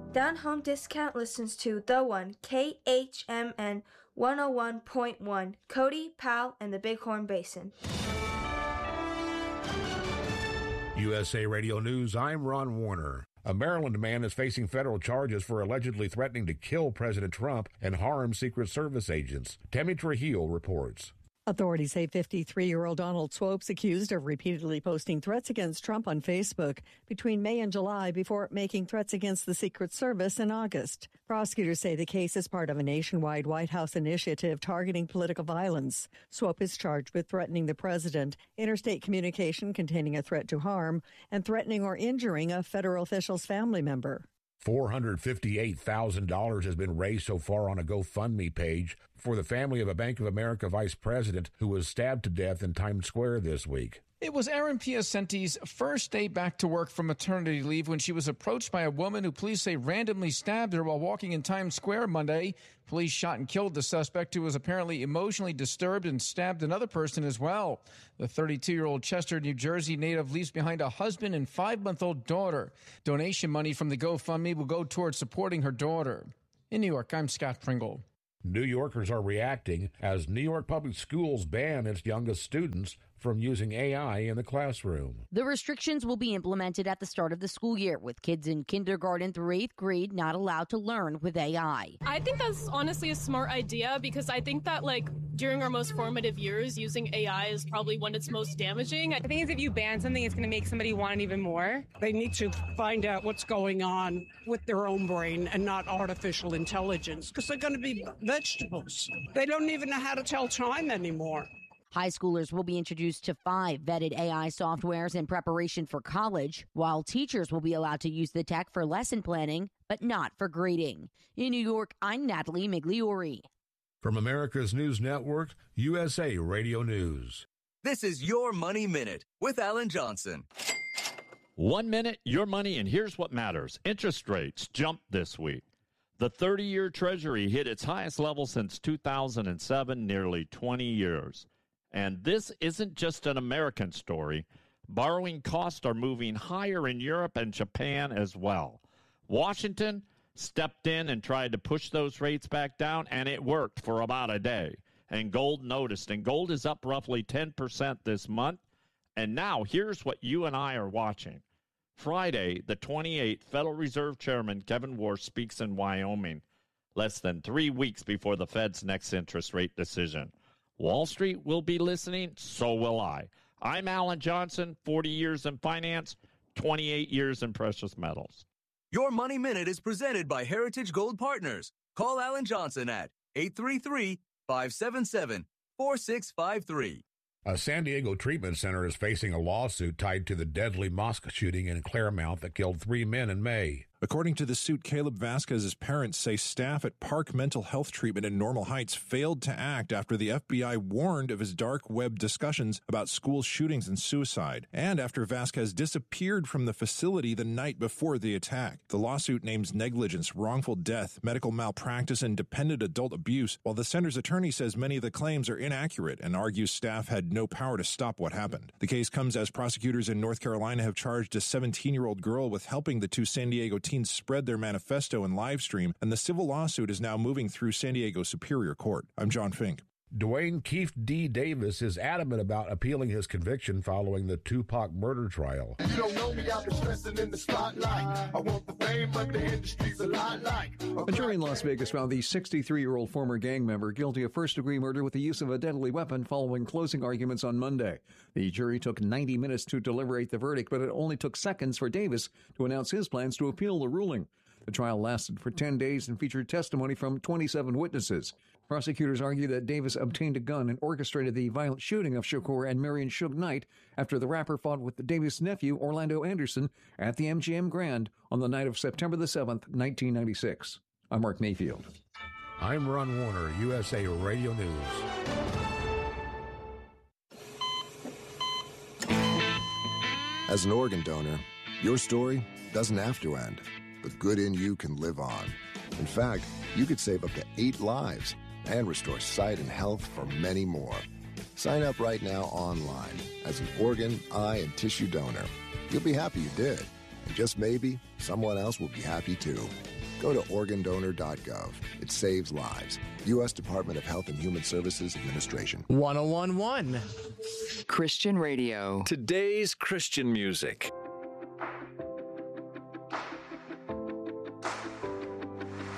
Down Home Discount listens to The One, KHMN 101.1, Cody, Powell, and the Bighorn Basin. USA Radio News, I'm Ron Warner. A Maryland man is facing federal charges for allegedly threatening to kill President Trump and harm Secret Service agents. Tammy Trujillo reports. Authorities say 53-year-old Donald Swope's accused of repeatedly posting threats against Trump on Facebook between May and July before making threats against the Secret Service in August. Prosecutors say the case is part of a nationwide White House initiative targeting political violence. Swope is charged with threatening the president, interstate communication containing a threat to harm, and threatening or injuring a federal official's family member. $458,000 has been raised so far on a GoFundMe page for the family of a Bank of America vice president who was stabbed to death in Times Square this week. It was Erin Piacenti's first day back to work from maternity leave when she was approached by a woman who police say randomly stabbed her while walking in Times Square Monday. Police shot and killed the suspect, who was apparently emotionally disturbed and stabbed another person as well. The 32-year-old Chester, New Jersey native leaves behind a husband and 5-month-old daughter. Donation money from the GoFundMe will go towards supporting her daughter. In New York, I'm Scott Pringle. New Yorkers are reacting as New York Public Schools ban its youngest students from using AI in the classroom. The restrictions will be implemented at the start of the school year, with kids in kindergarten through 8th grade not allowed to learn with AI. I think that's honestly a smart idea, because I think that during our most formative years, using AI is probably when it's most damaging. The thing is, if you ban something, it's going to make somebody want it even more. They need to find out what's going on with their own brain and not artificial intelligence, because they're going to be vegetables. They don't even know how to tell time anymore. High schoolers will be introduced to 5 vetted AI softwares in preparation for college, while teachers will be allowed to use the tech for lesson planning, but not for grading. In New York, I'm Natalie Migliori. From America's News Network, USA Radio News. This is Your Money Minute with Alan Johnson. 1 minute, your money, and here's what matters. Interest rates jumped this week. The 30-year Treasury hit its highest level since 2007, nearly 20 years. And this isn't just an American story. Borrowing costs are moving higher in Europe and Japan as well. Washington stepped in and tried to push those rates back down, and it worked for about a day. And gold noticed, and gold is up roughly 10% this month. And now here's what you and I are watching. Friday, the 28th, Federal Reserve Chairman Kevin Warsh speaks in Wyoming, less than 3 weeks before the Fed's next interest rate decision. Wall Street will be listening, so will I. I'm Alan Johnson, 40 years in finance, 28 years in precious metals. Your Money Minute is presented by Heritage Gold Partners. Call Alan Johnson at 833-577-4653. A San Diego treatment center is facing a lawsuit tied to the deadly mosque shooting in Claremont that killed 3 men in May. According to the suit, Caleb Vasquez's parents say staff at Park Mental Health Treatment in Normal Heights failed to act after the FBI warned of his dark web discussions about school shootings and suicide, and after Vasquez disappeared from the facility the night before the attack. The lawsuit names negligence, wrongful death, medical malpractice, and dependent adult abuse, while the center's attorney says many of the claims are inaccurate and argues staff had no power to stop what happened. The case comes as prosecutors in North Carolina have charged a 17-year-old girl with helping the 2 San Diego teens spread their manifesto and live stream, and the civil lawsuit is now moving through San Diego Superior Court. I'm John Fink. Dwayne Keefe D. Davis is adamant about appealing his conviction following the Tupac murder trial. You don't know me, I've been stressing in the spotlight. I want the fame, but the industry's a lot like. A jury in Las Vegas found the 63-year-old former gang member guilty of first-degree murder with the use of a deadly weapon following closing arguments on Monday. The jury took 90 minutes to deliberate the verdict, but it only took seconds for Davis to announce his plans to appeal the ruling. The trial lasted for 10 days and featured testimony from 27 witnesses. Prosecutors argue that Davis obtained a gun and orchestrated the violent shooting of Shakur and Marion Suge Knight after the rapper fought with Davis' nephew, Orlando Anderson, at the MGM Grand on the night of September the 7th, 1996. I'm Mark Mayfield. I'm Ron Warner, USA Radio News. As an organ donor, your story doesn't have to end. The good in you can live on. In fact, you could save up to 8 lives and restore sight and health for many more. Sign up right now online as an organ, eye, and tissue donor. You'll be happy you did. And just maybe, someone else will be happy too. Go to organdonor.gov. It saves lives. U.S. Department of Health and Human Services Administration. 1011 Christian Radio. Today's Christian music.